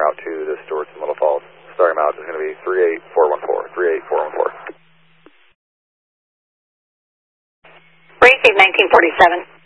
out to the Stewart's Little Falls. Starting amount is going to be 38414. 38414. Receive 1947.